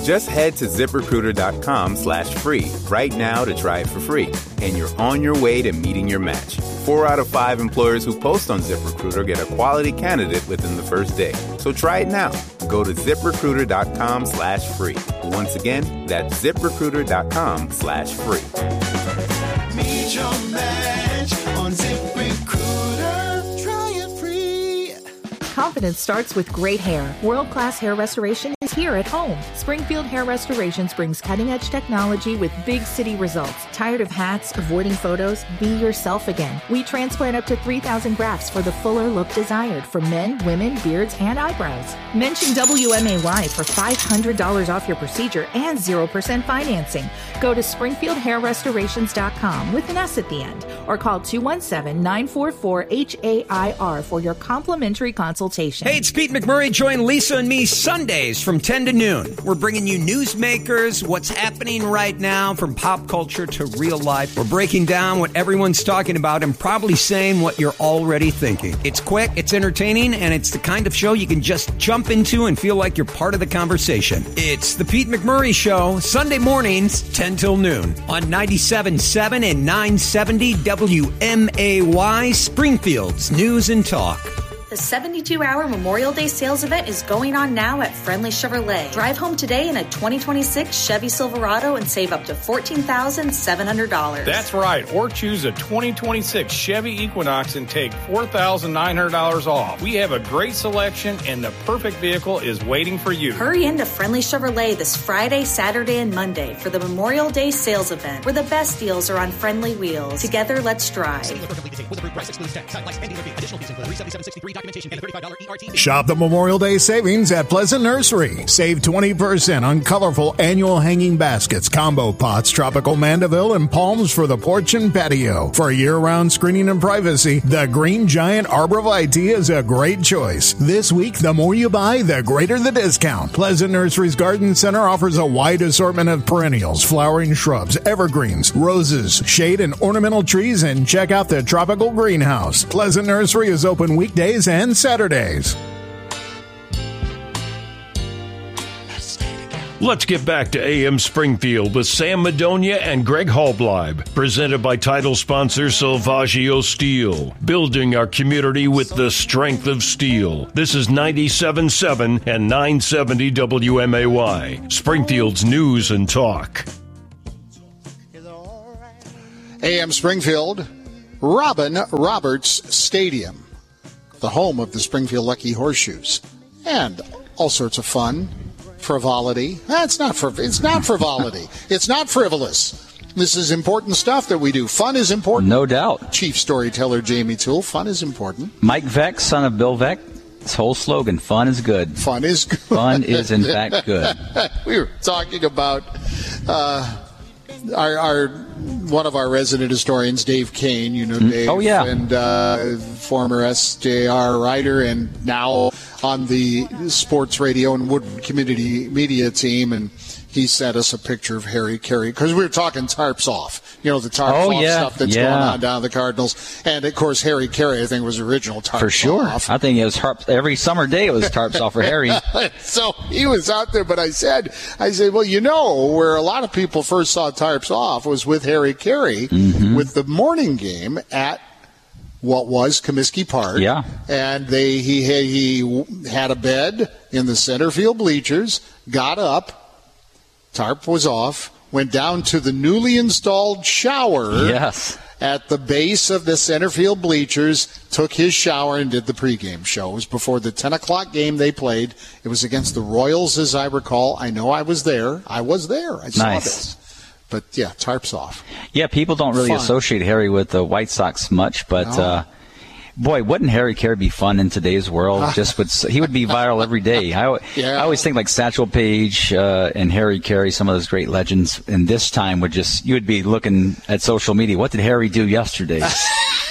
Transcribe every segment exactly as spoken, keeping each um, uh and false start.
Just head to ZipRecruiter.com slash free right now to try it for free. And you're on your way to meeting your match. Four out of five employers who post on ZipRecruiter get a quality candidate within the first day. So try it now. Go to ZipRecruiter.com slash free. Once again, that's ZipRecruiter.com slash free. Meet your match on ZipRecruiter. Try it free. Confidence starts with great hair. World-class hair restoration is here at home. Springfield Hair Restorations brings cutting-edge technology with big city results. Tired of hats, avoiding photos? Be yourself again. We transplant up to three thousand grafts for the fuller look desired for men, women, beards, and eyebrows. Mention W M A Y for five hundred dollars off your procedure and zero percent financing. Go to Springfield Hair Restorations dot com with an S at the end or call two one seven, nine four four, H A I R for your complimentary consultation. Hey, it's Pete McMurray. Join Lisa and me Sundays from ten to noon. We're bringing you newsmakers, what's happening right now from pop culture to real life. We're breaking down what everyone's talking about and probably saying what you're already thinking. It's quick, it's entertaining, and it's the kind of show you can just jump into and feel like you're part of the conversation. It's the Pete McMurray Show, Sunday mornings, ten till noon on ninety-seven point seven and nine seventy W M A Y, Springfield's News and Talk. The seventy-two hour Memorial Day sales event is going on now at Friendly Chevrolet. Drive home today in a twenty twenty-six Chevy Silverado and save up to fourteen thousand seven hundred dollars. That's right. Or choose a twenty twenty-six Chevy Equinox and take four thousand nine hundred dollars off. We have a great selection and the perfect vehicle is waiting for you. Hurry into Friendly Chevrolet this Friday, Saturday, and Monday for the Memorial Day sales event, where the best deals are on friendly wheels. Together, let's drive. Shop the Memorial Day savings at Pleasant Nursery. Save twenty percent on colorful annual hanging baskets, combo pots, tropical mandeville, and palms for the porch and patio. For year-round screening and privacy, the Green Giant Arborvitae is a great choice. This week, the more you buy, the greater the discount. Pleasant Nursery's Garden Center offers a wide assortment of perennials, flowering shrubs, evergreens, roses, shade, and ornamental trees, and check out the tropical greenhouse. Pleasant Nursery is open weekdays and Saturdays. Let's get back to A M Springfield with Sam Madonia and Greg Hallbleib. Presented by title sponsor Salvaggio Steel. Building our community with the strength of steel. This is ninety-seven point seven and nine seventy W M A Y. Springfield's News and Talk. A M Springfield, Robin Roberts Stadium, the home of the Springfield Lucky Horseshoes, and all sorts of fun, frivolity. That's not for. It's not frivolity. It's not frivolous. This is important stuff that we do. Fun is important. No doubt. Chief storyteller Jamie Toole. Fun is important. Mike Veck, son of Bill Veck. His whole slogan: "Fun is good." Fun is good. Fun is in fact good. We were talking about uh, our, our one of our resident historians, Dave Kane. You know Dave. Oh yeah. And uh, former S J R writer, and now on the sports radio and Woodland Community Media team, and he sent us a picture of Harry Carey because we were talking tarps off, you know, the tarps oh, off yeah. stuff that's yeah. going on down the Cardinals, and of course Harry Carey I think was original tarps for sure. off. I think it was tarps every summer day. It was tarps off for Harry. So he was out there, but I said, I said, well, you know, where a lot of people first saw tarps off was with Harry Carey mm-hmm. with the morning game at what was Comiskey Park. Yeah. And they he had, he had a bed in the center field bleachers, got up, tarp was off, went down to the newly installed shower yes. at the base of the center field bleachers, took his shower and did the pregame show. It was before the ten o'clock game they played. It was against the Royals, as I recall. I know I was there. I was there. I saw nice. this. But, yeah, tarps off. Yeah, people don't really Fun. associate Harry with the White Sox much, but, no. uh, boy, wouldn't Harry Carey be fun in today's world? Just would, he would be viral every day. I, yeah. I always think like Satchel Paige uh, and Harry Carey, some of those great legends, and this time would just, you would be looking at social media. What did Harry do yesterday?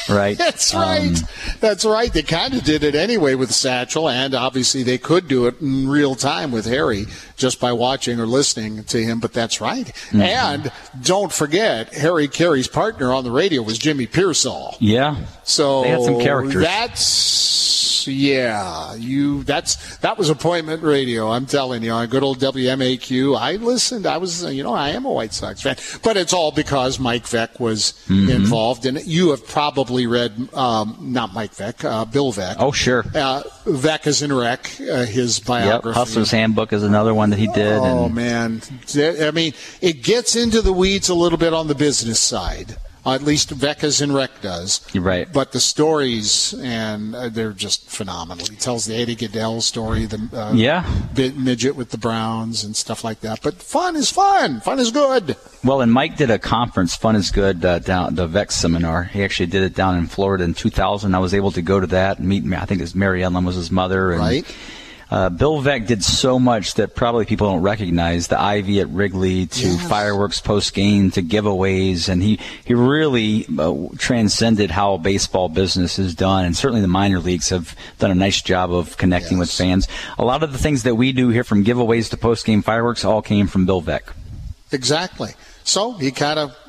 right? That's right. Um, That's right. They kind of did it anyway with Satchel, and obviously they could do it in real time with Harry just by watching or listening to him, but that's right. Mm-hmm. And don't forget, Harry Carey's partner on the radio was Jimmy Pearsall. Yeah. So they had some characters. That's, yeah, you, that's, that was appointment radio, I'm telling you, on good old W M A Q. I listened. I was, you know, I am a White Sox fan, but it's all because Mike Veeck was mm-hmm. involved in it. You have probably read, um, not Mike Veeck, uh, Bill Veeck. Oh, sure. Uh, Veeck is in Rec, uh, his biography. Yep, Hustler's Handbook is another one that he did. Oh, and... man. I mean, it gets into the weeds a little bit on the business side. Uh, at least Veeck in Rec does. You're right. But the stories, and uh, they're just phenomenal. He tells the Eddie Goodell story, the uh, yeah. midget with the Browns and stuff like that. But fun is fun. Fun is good. Well, and Mike did a conference, Fun is Good, uh, down the Veeck seminar. He actually did it down in Florida in two thousand. I was able to go to that and meet, I think it was Mary Ellen was his mother. And, right. Uh, Bill Veeck did so much that probably people don't recognize. The Ivy at Wrigley to yes. fireworks post-game to giveaways. And he, he really uh, transcended how baseball business is done. And certainly the minor leagues have done a nice job of connecting yes. with fans. A lot of the things that we do here, from giveaways to post-game fireworks, all came from Bill Veeck. Exactly. So he kind of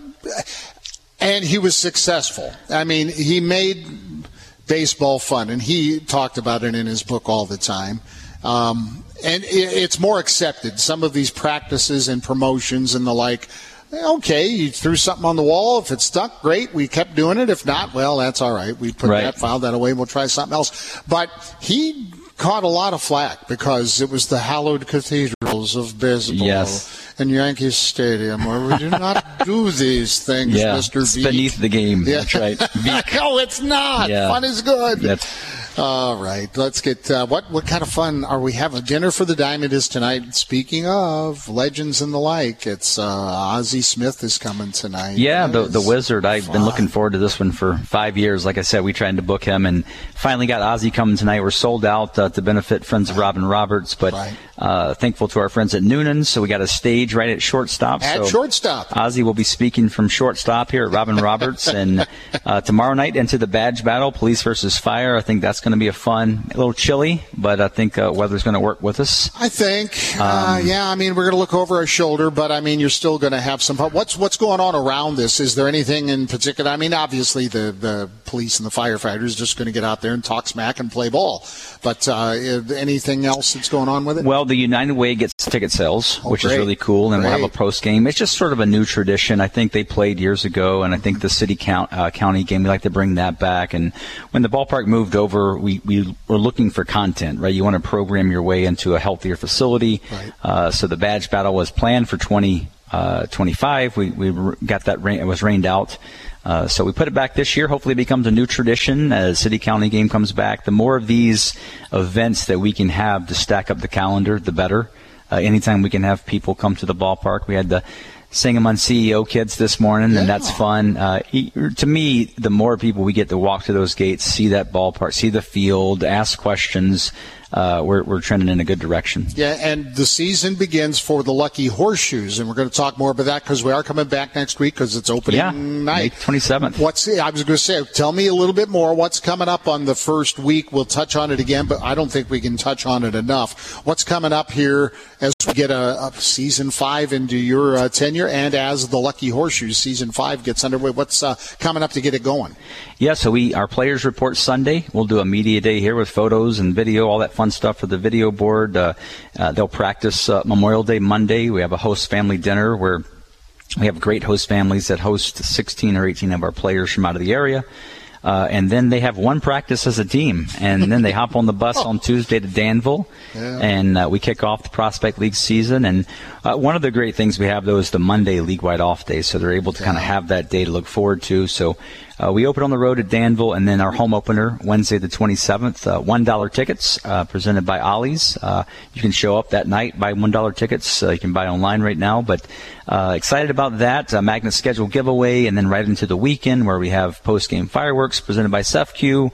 – and he was successful. I mean, he made baseball fun, and he talked about it in his book all the time. Um, and it's more accepted. Some of these practices and promotions and the like, okay, you threw something on the wall. If it stuck, great. We kept doing it. If not, well, that's all right. We put right. that, file that away, and we'll try something else. But he caught a lot of flack because it was the hallowed cathedrals of baseball yes. in Yankee Stadium, where we do not do these things, yeah, Mister It's Veeck. beneath the game. Yeah. That's right. No, it's not. Yeah. Fun is good. That's All right, let's get uh, what what kind of fun are we having? Dinner for the Diamond is tonight. Speaking of legends and the like, it's uh, Ozzie Smith is coming tonight. Yeah, the That the is Wizard. I've fun. been looking forward to this one for five years. Like I said, we tried to book him and finally got Ozzie coming tonight. We're sold out uh, to benefit Friends of Robin Roberts, but Right. uh, thankful to our friends at Noonan's. So we got a stage right at shortstop. At so shortstop. Ozzie will be speaking from shortstop here at Robin Roberts. And uh, tomorrow night into the badge battle, police versus fire. I think that's going to be a fun, a little chilly, but I think uh, weather's going to work with us. I think, uh, Um, yeah. I mean, we're going to look over our shoulder, but I mean, you're still going to have some. What's what's going on around this? Is there anything in particular? I mean, obviously the the police and the firefighters just going to get out there and talk smack and play ball. But uh, anything else that's going on with it? Well, the United Way gets ticket sales, Oh, which great. is really cool, and we'll have a Great. post game. It's just sort of a new tradition. I think they played years ago, and I think the city count, uh, county game, we like to bring that back. And when the ballpark moved over, we, we were looking for content, right? You want to program your way into a healthier facility. Right. Uh, so the badge battle was planned for twenty twenty-five. We, we got that, rain, it was rained out. Uh, so we put it back this year. Hopefully it becomes a new tradition as City County game comes back. The more of these events that we can have to stack up the calendar, the better. Uh, anytime we can have people come to the ballpark. We had the Sangamon C E O kids this morning, Yeah. and that's fun. Uh, he, to me, the more people we get to walk to those gates, see that ballpark, see the field, ask questions, uh, we're, we're trending in a good direction. Yeah, and the season begins for the Lucky Horseshoes, and we're going to talk more about that because we are coming back next week because it's opening Yeah, May night. twenty-seventh. What's I was going to say, tell me a little bit more. What's coming up on the first week? We'll touch on it again, but I don't think we can touch on it enough. What's coming up here as we get a, a season five into your uh, tenure, and as the Lucky Horseshoes season five gets underway? What's uh, coming up to get it going? Yeah, so we our players report Sunday. We'll do a media day here with photos and video, all that fun stuff for the video board. Uh, uh, they'll practice uh, Memorial Day Monday. We have a host family dinner where we have great host families that host sixteen or eighteen of our players from out of the area. Uh, and then they have one practice as a team, and then they hop on the bus on Tuesday to Danville, Yeah. and uh, we kick off the Prospect League season. And uh, one of the great things we have, though, is the Monday league-wide off day, so they're able to kind of have that day to look forward to. So uh, we open on the road at Danville, and then our home opener, Wednesday the twenty-seventh, uh, one dollar tickets uh, presented by Ollie's. Uh, you can show up that night, buy one dollar tickets. Uh, you can buy online right now, but uh, excited about that. Uh, Magnet schedule giveaway, and then right into the weekend where we have post-game fireworks presented by S E F C U.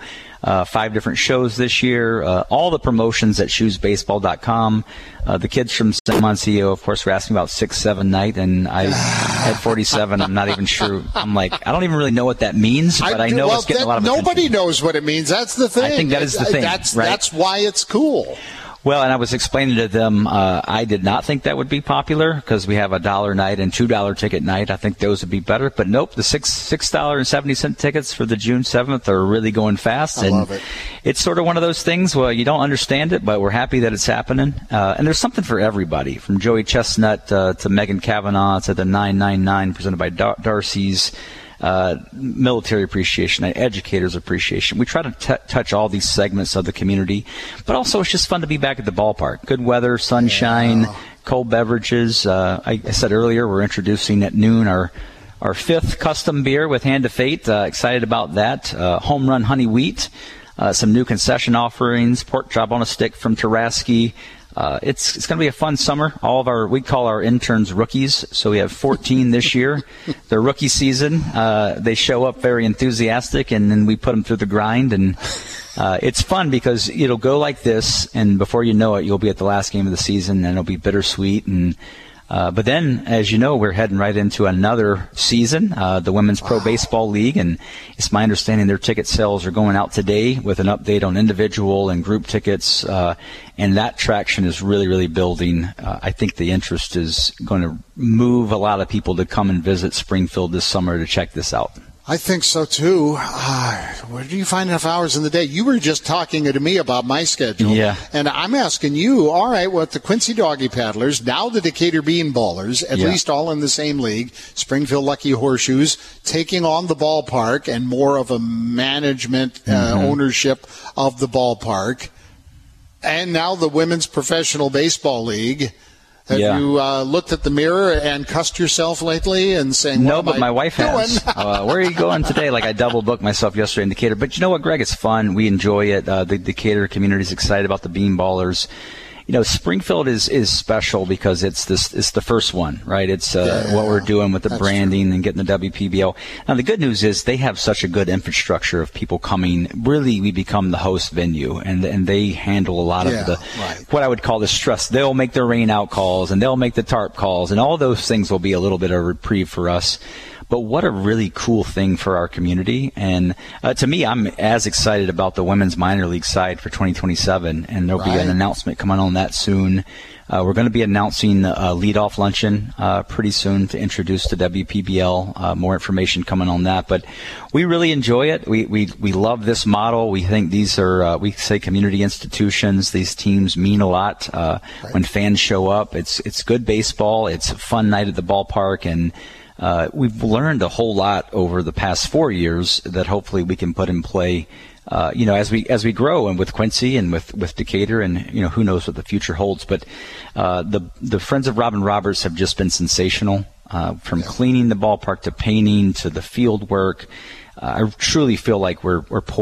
Uh, five different shows this year. Uh, all the promotions at shoes baseball dot com. Uh, the kids from San Moncio, of course, were asking about six seven night, and I, at forty-seven, I'm not even sure. I'm like, I don't even really know what that means, but I, I know well, it's getting that, a lot of nobody attention. knows what it means. That's the thing. I think that is the thing. That's right? that's why it's cool. Well, and I was explaining to them, uh, I did not think that would be popular because we have a dollar night and two dollar ticket night. I think those would be better. But nope, the six six dollar and seventy cent tickets for the June seventh are really going fast. I and love it. It's sort of one of those things where you don't understand it, but we're happy that it's happening. Uh, and there's something for everybody, from Joey Chestnut uh, to Megan Kavanaugh to the nine nine nine presented by Dar- Darcy's. Uh, military appreciation, educators appreciation. We try to t- touch all these segments of the community, but also it's just fun to be back at the ballpark. Good weather, sunshine, yeah. Cold beverages. Uh, I, I said earlier we're introducing at noon our our fifth custom beer with Hand of Fate. Uh, excited about that. Uh, home Run Honey Wheat. Uh, some new concession offerings. Pork chop on a stick from Taraski. Uh, it's it's going to be a fun summer. All of our, we call our interns rookies, so we have fourteen this year. Their rookie season, uh, they show up very enthusiastic, and then we put them through the grind. And uh, it's fun because it'll go like this, and before you know it, you'll be at the last game of the season, and it'll be bittersweet. And uh, but then, as you know, we're heading right into another season, uh, the Women's Pro Baseball League, and it's my understanding their ticket sales are going out today with an update on individual and group tickets, uh, and that traction is really, really building. Uh, I think the interest is going to move a lot of people to come and visit Springfield this summer to check this out. I think so, too. Uh, where do you find enough hours in the day? You were just talking to me about my schedule. Yeah. And I'm asking you, all right, well, the Quincy Doggy Paddlers, now the Decatur Beanballers, at yeah. least all in the same league, Springfield Lucky Horseshoes, taking on the ballpark and more of a management uh, mm-hmm. ownership of the ballpark. And now the Women's Professional Baseball League. Have yeah. you uh, looked at the mirror and cussed yourself lately and saying, no, what but am my I wife doing? has. uh, where are you going today? Like I double booked myself yesterday in Decatur. But you know what, Greg? It's fun. We enjoy it. Uh, the Decatur community is excited about the Beanballers. You know, Springfield is, is special because it's this it's the first one, right? It's uh, yeah, what we're doing with the branding true. and getting the W P B L. Now, the good news is they have such a good infrastructure of people coming. Really, we become the host venue, and and they handle a lot yeah, of the right. what I would call the stress. They'll make their rain out calls, and they'll make the tarp calls, and all those things will be a little bit of a reprieve for us. But what a really cool thing for our community. And uh, to me, I'm as excited about the women's minor league side for twenty twenty-seven. And there'll right. be an announcement coming on that soon. Uh, we're going to be announcing a leadoff luncheon uh, pretty soon to introduce the W P B L. Uh, more information coming on that. But we really enjoy it. We we, we love this model. We think these are, uh, we say community institutions. These teams mean a lot uh, right. when fans show up. It's, it's good baseball. It's a fun night at the ballpark. And Uh, we've learned a whole lot over the past four years that hopefully we can put in play, uh, you know, as we as we grow, and with Quincy and with, with Decatur, and you know, who knows what the future holds. But uh, the the Friends of Robin Roberts have just been sensational, uh, from cleaning the ballpark to painting to the field work. Uh, I truly feel like we're we're poised